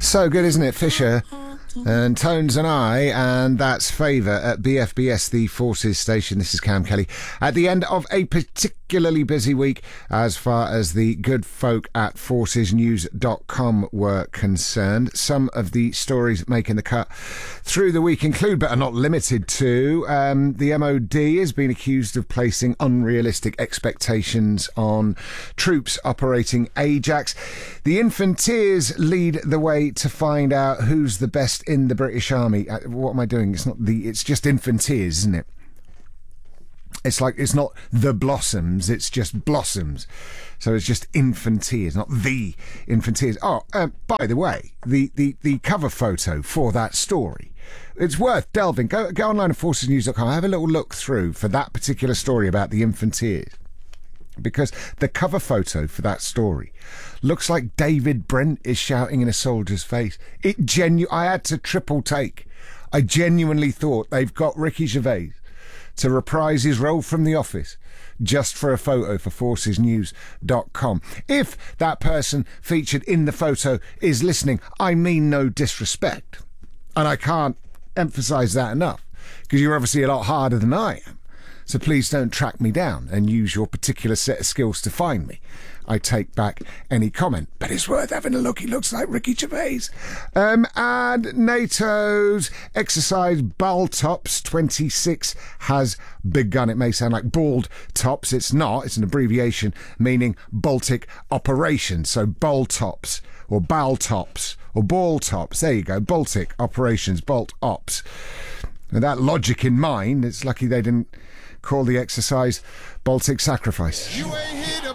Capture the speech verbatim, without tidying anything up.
So good, isn't it? Fisher and Tones and I, and that's Favour at B F B S, the Forces station. This is Cam Kelly. At the end of a particularly busy week as far as the good folk at forces news dot com were concerned. Some of the stories making the cut through the week include, but are not limited to, um, the M O D has been accused of placing unrealistic expectations on troops operating Ajax. The Infanteers lead the way to find out who's the best in the British Army. Uh, what am I doing? It's not the. It's just Infanteers, isn't it? It's like it's not the Blossoms. It's just Blossoms. So it's just Infanteers, not the Infanteers. Oh, uh, by the way, the, the, the cover photo for that story. It's worth delving. Go go online at forces news dot com. Have a little look through for that particular story about the Infanteers. Because the cover photo for that story looks like David Brent is shouting in a soldier's face. It genu- I had to triple take. I genuinely thought they've got Ricky Gervais to reprise his role from The Office just for a photo for forces news dot com. If that person featured in the photo is listening, I mean no disrespect. And I can't emphasise that enough, because you're obviously a lot harder than I am. So please don't track me down and use your particular set of skills to find me. I take back any comment, but it's worth having a look. He looks like Ricky Gervais. Um, and NATO's exercise Baltops twenty-six has begun. It may sound like bald tops. It's not. It's an abbreviation meaning Baltic operations. So Baltops or Baltops or Balltops. There you go. Baltic operations, Balt Ops. With that logic in mind, it's lucky they didn't call the exercise Baltic Sacrifice. You ain't here to